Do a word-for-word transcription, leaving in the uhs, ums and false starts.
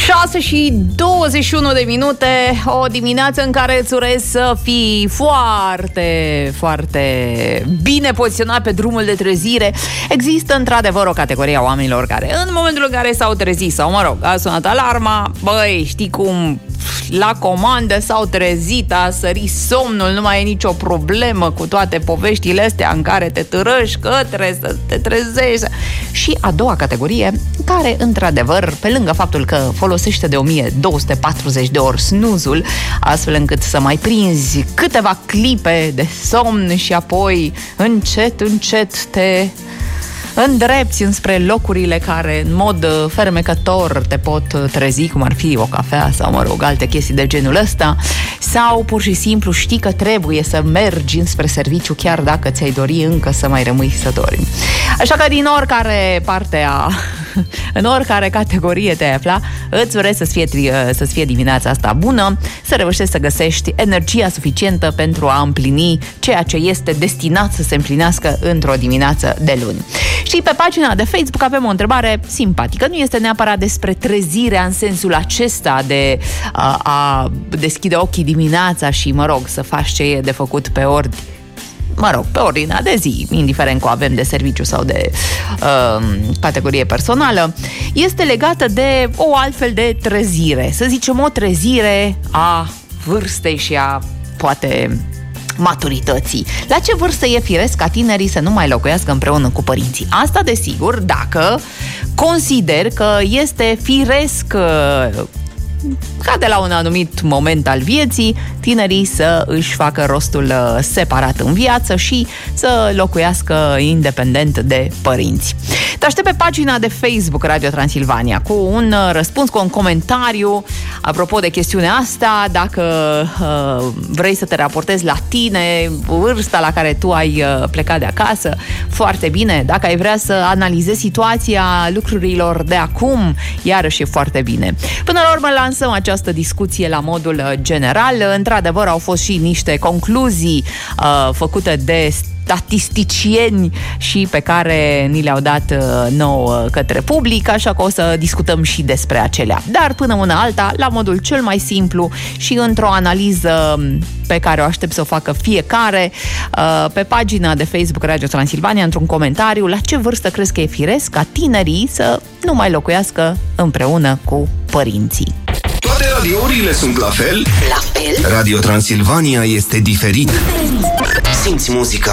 șase și douăzeci și unu de minute, o dimineață în care îți urez să fii foarte, foarte bine poziționat pe drumul de trezire. Există într-adevăr o categorie a oamenilor care în momentul în care s-au trezit sau, mă rog, a sunat alarma, băi, știi cum, la comandă s-au trezit, a sărit somnul, nu mai e nicio problemă cu toate poveștile astea în care te târăști că trebuie să te trezești. Și a doua categorie, care într-adevăr, pe lângă faptul că folosește de o mie două sute patruzeci de ori snuzul, astfel încât să mai prinzi câteva clipe de somn și apoi încet, încet te îndrepți înspre locurile care în mod fermecător te pot trezi, cum ar fi o cafea sau, mă rog, alte chestii de genul ăsta, sau pur și simplu știi că trebuie să mergi înspre serviciu chiar dacă ți-ai dori încă să mai rămâi să dormi. Așa că din oricare parte a în oricare categorie te afla, îți urez să-ți fie, să-ți fie dimineața asta bună, să reușești să găsești energia suficientă pentru a împlini ceea ce este destinat să se împlinească într-o dimineață de luni. Și pe pagina de Facebook avem o întrebare simpatică. Nu este neapărat despre trezirea în sensul acesta de a, a deschide ochii dimineața și, mă rog, să faci ce e de făcut pe ordine. Mă rog, pe ordinea de zi, indiferent că o avem de serviciu sau de uh, categorie personală, este legată de o altfel de trezire. Să zicem, o trezire a vârstei și a, poate, maturității. La ce vârstă e firesc ca tinerii să nu mai locuiască împreună cu părinții? Asta, desigur, dacă consider că este firesc ca de la un anumit moment al vieții, tinerii să își facă rostul separat în viață și să locuiască independent de părinți. Te aștept pe pagina de Facebook Radio Transilvania cu un răspuns, cu un comentariu apropo de chestiunea asta, dacă uh, vrei să te raportezi la tine, vârsta la care tu ai plecat de acasă, foarte bine. Dacă ai vrea să analizezi situația lucrurilor de acum, iarăși e foarte bine. Până la urmă lansăm această discuție la modul general. Într-adevăr, au fost și niște concluzii uh, făcute de statisticieni și pe care ni le-au dat uh, nouă către public, așa că o să discutăm și despre acelea. Dar până una alta, la modul cel mai simplu și într-o analiză pe care o aștept să o facă fiecare, uh, pe pagina de Facebook Radio Transilvania, într-un comentariu, la ce vârstă crezi că e firesc ca tinerii să nu mai locuiască împreună cu părinții? Toate radiourile sunt la fel? La fel? Radio Transilvania este diferit. Simți muzica